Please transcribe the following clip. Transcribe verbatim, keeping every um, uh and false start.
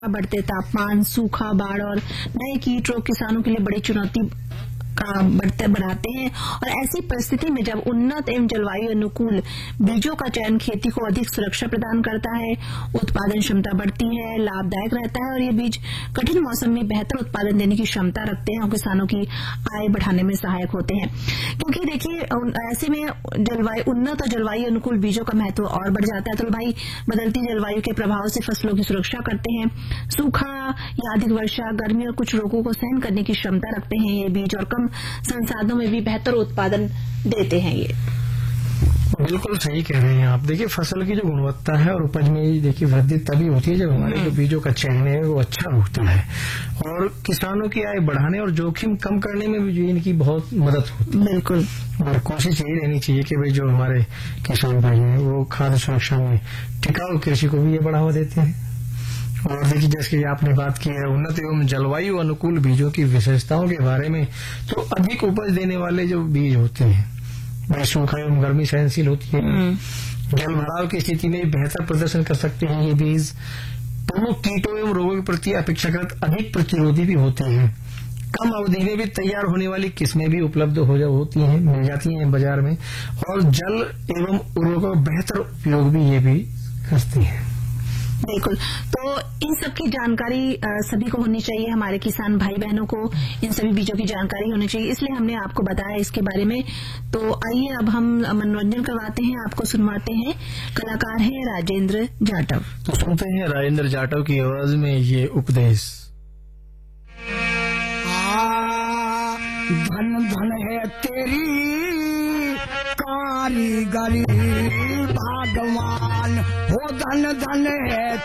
बढ़ते तापमान, सूखा, बाढ़ और नए कीट रोग किसानों के लिए बड़ी चुनौती का बढ़ते बढ़ाते हैं। और ऐसी परिस्थिति में जब उन्नत एवं जलवायु अनुकूल बीजों का चयन खेती को अधिक सुरक्षा प्रदान करता है, उत्पादन क्षमता बढ़ती है, लाभदायक रहता है और ये बीज कठिन मौसम में बेहतर उत्पादन देने की क्षमता रखते हैं और किसानों की आय बढ़ाने में सहायक होते हैं। क्योंकि देखिए ऐसे में जलवायु उन्नत और जलवायु अनुकूल बीजों का महत्व और बढ़ जाता है। तो भाई बदलती जलवायु के प्रभाव से फसलों की सुरक्षा करते हैं, सूखा या अधिक वर्षा, गर्मी और कुछ रोगों को सहन करने की क्षमता रखते हैं ये बीज और कम संसाधनों में भी बेहतर उत्पादन देते हैं। ये बिल्कुल सही कह रहे हैं आप। देखिए फसल की जो गुणवत्ता है और उपज में देखिए वृद्धि तभी होती है जब हमारे जो बीजों का चयन है वो अच्छा होता है और किसानों की आय बढ़ाने और जोखिम कम करने में भी इनकी बहुत मदद होती है। बिल्कुल, और कोशिश यही रहनी चाहिए कि भाई जो हमारे किसान भाई हैं वो खाद्य सुरक्षा में टिकाऊ कृषि को भी ये बढ़ावा देते हैं। और देखिए जैसे कि आपने बात की है उन्नत एवं जलवायु अनुकूल बीजों की विशेषताओं के बारे में, तो अधिक उपज देने वाले जो बीज होते हैं वे सूखा एवं गर्मी सहनशील होती है, जल भराव की स्थिति में बेहतर प्रदर्शन कर सकते हैं। ये बीज प्रमुख कीटों एवं रोगों के प्रति अपेक्षाकृत अधिक प्रतिरोधी भी होते हैं। कम अवधि में भी तैयार होने वाली किस्में भी उपलब्ध हो जा होती हैं मिल जाती हैं बाजार में, और जल एवं उर्वरकों का बेहतर उपयोग भी ये भी करती है। बिल्कुल, तो इन सब की जानकारी सभी को होनी चाहिए, हमारे किसान भाई बहनों को इन सभी बीजों की जानकारी होनी चाहिए, इसलिए हमने आपको बताया इसके बारे में। तो आइए अब हम मनोरंजन करवाते हैं, आपको सुनवाते हैं। कलाकार हैं राजेंद्र जाटव। तो सुनते हैं राजेंद्र जाटव की आवाज में ये उपदेश। धन धन है तेरी कारीगरी भगवान, हो धन धन है